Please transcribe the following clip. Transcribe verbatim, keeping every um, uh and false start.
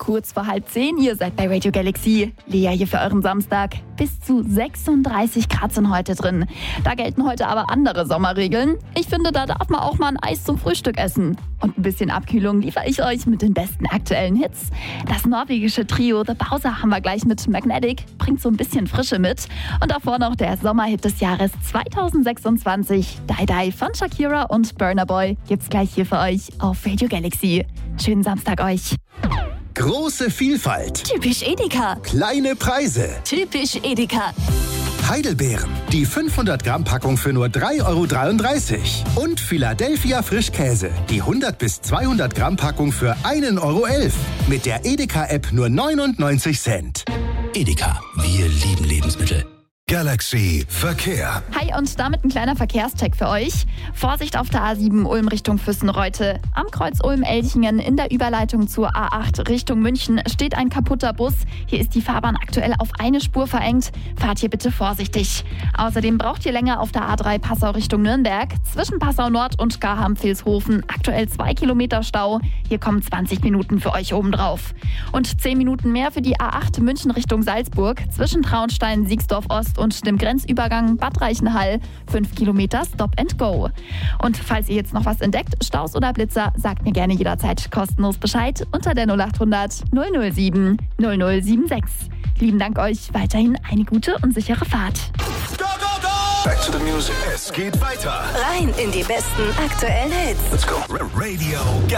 kurz vor halb zehn. Ihr seid bei Radio Galaxy. Lea hier für euren Samstag. Bis zu sechsunddreißig Grad sind heute drin. Da gelten heute aber andere Sommerregeln. Ich finde, da darf man auch mal ein Eis zum Frühstück essen. Und ein bisschen Abkühlung liefere ich euch mit den besten aktuellen Hits. Das norwegische Trio The Bowser haben wir gleich mit Magnetic. Bringt so ein bisschen Frische mit. Und davor noch der Sommerhit des Jahres zweitausendsechsundzwanzig. Die Die von Shakira und Burna Boy gibt's gleich hier für euch auf Radio Galaxy. Schönen Samstag euch. Große Vielfalt. Typisch Edeka. Kleine Preise. Typisch Edeka. Heidelbeeren. Die fünfhundert Gramm Packung für nur drei Euro dreiunddreißig. Und Philadelphia Frischkäse. Die hundert bis zweihundert Gramm Packung für ein Euro elf. Mit der Edeka-App nur neunundneunzig Cent. Edeka, wir lieben Lebensmittel. Galaxy Verkehr. Hi und damit ein kleiner Verkehrscheck für euch. Vorsicht auf der A sieben Ulm Richtung Füssenreute. Am Kreuz Ulm-Elchingen in der Überleitung zur A acht Richtung München steht ein kaputter Bus. Hier ist die Fahrbahn aktuell auf eine Spur verengt. Fahrt hier bitte vorsichtig. Außerdem braucht ihr länger auf der A drei Passau Richtung Nürnberg. Zwischen Passau Nord und Garham-Vilshofen aktuell zwei Kilometer Stau. Hier kommen zwanzig Minuten für euch obendrauf. Und zehn Minuten mehr für die A acht München Richtung Salzburg. Zwischen Traunstein, Siegsdorf Ost und dem Grenzübergang Bad Reichenhall. fünf Kilometer Stop and Go. Und falls ihr jetzt noch was entdeckt, Staus oder Blitzer, sagt mir gerne jederzeit kostenlos Bescheid unter der null acht hundert null null sieben null null sieben sechs. Lieben Dank euch, weiterhin eine gute und sichere Fahrt. Go, go, go! Back to the music. Es geht weiter. Rein in die besten aktuellen Hits. Let's go. Radio